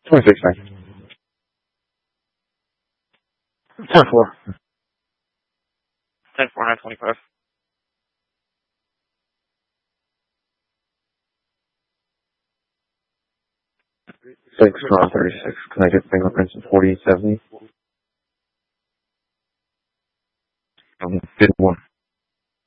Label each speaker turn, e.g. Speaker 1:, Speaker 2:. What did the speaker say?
Speaker 1: 26, man. 10-4.
Speaker 2: 10-4, 925.
Speaker 1: 6 for 36. Can I get fingerprints in 4870? 51.